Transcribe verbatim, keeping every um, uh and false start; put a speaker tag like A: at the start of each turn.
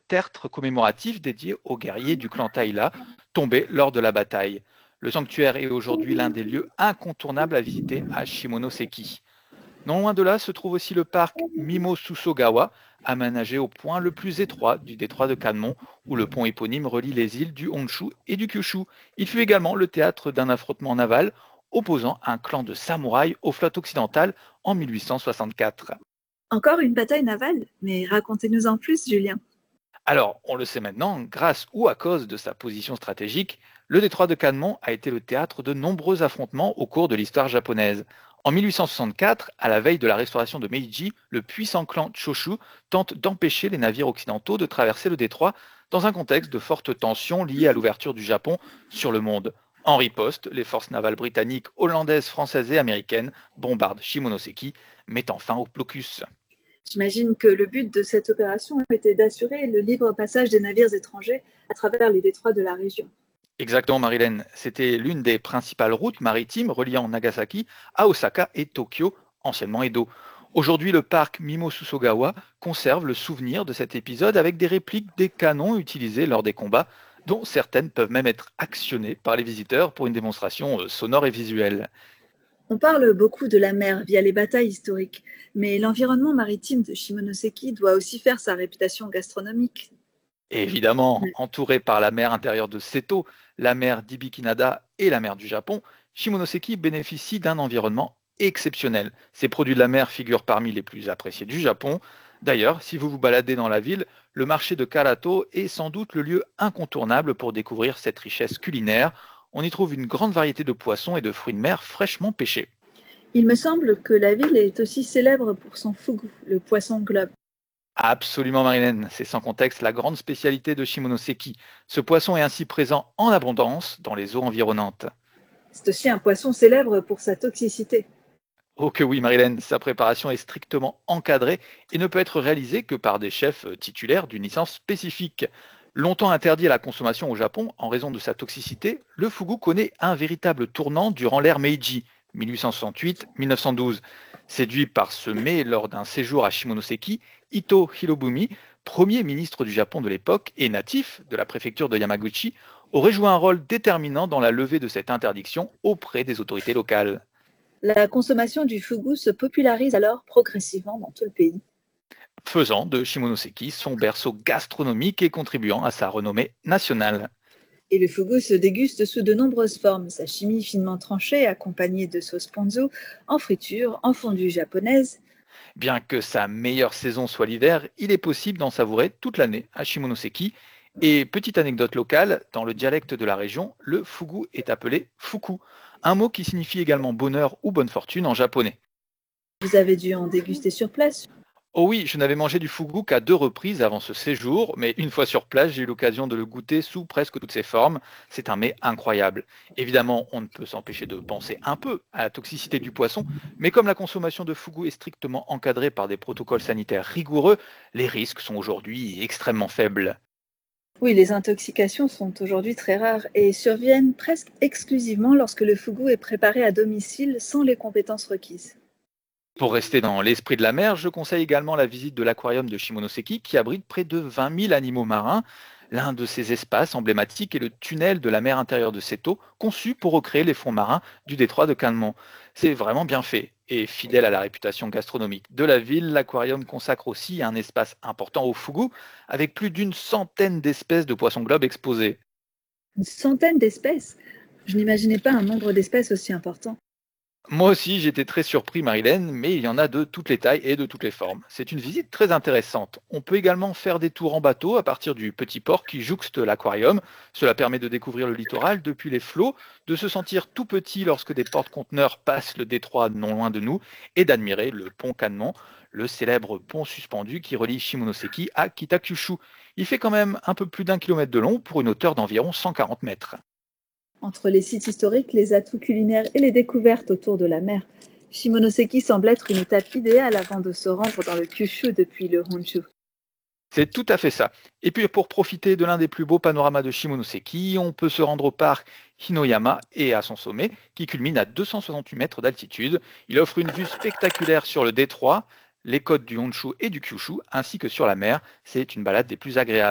A: tertre commémoratif dédié aux guerriers du clan Taïla tombés lors de la bataille. Le sanctuaire est aujourd'hui l'un des lieux incontournables à visiter à Shimonoseki. Non loin de là se trouve aussi le parc Mimo-Susogawa, aménagé au point le plus étroit du détroit de Kanmon, où le pont éponyme relie les îles du Honshu et du Kyushu. Il fut également le théâtre d'un affrontement naval opposant un clan de samouraïs aux flottes occidentales en mille huit cent soixante-quatre.
B: Encore une bataille navale? Mais racontez-nous en plus, Julien.
A: Alors, on le sait maintenant, grâce ou à cause de sa position stratégique, le détroit de Kanmon a été le théâtre de nombreux affrontements au cours de l'histoire japonaise. En mille huit cent soixante-quatre, à la veille de la restauration de Meiji, le puissant clan Choshu tente d'empêcher les navires occidentaux de traverser le détroit dans un contexte de fortes tensions liées à l'ouverture du Japon sur le monde. En riposte, les forces navales britanniques, hollandaises, françaises et américaines bombardent Shimonoseki, mettant fin au blocus.
B: J'imagine que le but de cette opération était d'assurer le libre passage des navires étrangers à travers les détroits de la région.
A: Exactement, Marilène. C'était l'une des principales routes maritimes reliant Nagasaki à Osaka et Tokyo, anciennement Edo. Aujourd'hui, le parc Mimo-Susogawa conserve le souvenir de cet épisode avec des répliques des canons utilisés lors des combats, dont certaines peuvent même être actionnées par les visiteurs pour une démonstration euh, sonore et visuelle.
B: On parle beaucoup de la mer via les batailles historiques, mais l'environnement maritime de Shimonoseki doit aussi faire sa réputation gastronomique.
A: Et évidemment, entouré par la mer intérieure de Seto, la mer d'Ibikinada et la mer du Japon, Shimonoseki bénéficie d'un environnement exceptionnel. Ces produits de la mer figurent parmi les plus appréciés du Japon. D'ailleurs, si vous vous baladez dans la ville, le marché de Karato est sans doute le lieu incontournable pour découvrir cette richesse culinaire. On y trouve une grande variété de poissons et de fruits de mer fraîchement pêchés.
B: Il me semble que la ville est aussi célèbre pour son fugu, le poisson globe.
A: Absolument, Marilène, c'est sans contexte la grande spécialité de Shimonoseki. Ce poisson est ainsi présent en abondance dans les eaux environnantes.
B: C'est aussi un poisson célèbre pour sa toxicité.
A: Oh que oui, Marilène, sa préparation est strictement encadrée et ne peut être réalisée que par des chefs titulaires d'une licence spécifique. Longtemps interdit à la consommation au Japon en raison de sa toxicité, le fugu connaît un véritable tournant durant l'ère Meiji, mille huit cent soixante-huit à mille neuf cent douze. Séduit par ce mets lors d'un séjour à Shimonoseki, Ito Hirobumi, premier ministre du Japon de l'époque et natif de la préfecture de Yamaguchi, aurait joué un rôle déterminant dans la levée de cette interdiction auprès des autorités locales.
B: La consommation du fugu se popularise alors progressivement dans tout le pays.
A: Faisant de Shimonoseki son berceau gastronomique et contribuant à sa renommée nationale.
B: Et le fugu se déguste sous de nombreuses formes. Sashimi finement tranché, accompagné de sauce ponzu, en friture, en fondue japonaise.
A: Bien que sa meilleure saison soit l'hiver, il est possible d'en savourer toute l'année à Shimonoseki. Et petite anecdote locale, dans le dialecte de la région, le fugu est appelé fuku, un mot qui signifie également bonheur ou bonne fortune en japonais.
B: Vous avez dû en déguster sur place.
A: Oh oui, je n'avais mangé du fugu qu'à deux reprises avant ce séjour, mais une fois sur place, j'ai eu l'occasion de le goûter sous presque toutes ses formes. C'est un mets incroyable. Évidemment, on ne peut s'empêcher de penser un peu à la toxicité du poisson, mais comme la consommation de fugu est strictement encadrée par des protocoles sanitaires rigoureux, les risques sont aujourd'hui extrêmement faibles.
B: Oui, les intoxications sont aujourd'hui très rares et surviennent presque exclusivement lorsque le fugu est préparé à domicile sans les compétences requises.
A: Pour rester dans l'esprit de la mer, je conseille également la visite de l'aquarium de Shimonoseki qui abrite près de vingt mille animaux marins. L'un de ces espaces emblématiques est le tunnel de la mer intérieure de Seto, conçu pour recréer les fonds marins du détroit de Kanmon. C'est vraiment bien fait. Et fidèle à la réputation gastronomique de la ville, l'aquarium consacre aussi un espace important au fugu, avec plus d'une centaine d'espèces de poissons globes exposées.
B: Une centaine d'espèces. Je n'imaginais pas un nombre d'espèces aussi important.
A: Moi aussi, j'étais très surpris, Marilène, mais il y en a de toutes les tailles et de toutes les formes. C'est une visite très intéressante. On peut également faire des tours en bateau à partir du petit port qui jouxte l'aquarium. Cela permet de découvrir le littoral depuis les flots, de se sentir tout petit lorsque des porte-conteneurs passent le détroit non loin de nous et d'admirer le pont Kanmon, le célèbre pont suspendu qui relie Shimonoseki à Kitakyushu. Il fait quand même un peu plus d'un kilomètre de long pour une hauteur d'environ cent quarante mètres.
B: Entre les sites historiques, les atouts culinaires et les découvertes autour de la mer, Shimonoseki semble être une étape idéale avant de se rendre dans le Kyushu depuis le Honshu.
A: C'est tout à fait ça. Et puis pour profiter de l'un des plus beaux panoramas de Shimonoseki, on peut se rendre au parc Hinoyama et à son sommet, qui culmine à deux cent soixante-huit mètres d'altitude. Il offre une vue spectaculaire sur le détroit, les côtes du Honshu et du Kyushu, ainsi que sur la mer. C'est une balade des plus agréables.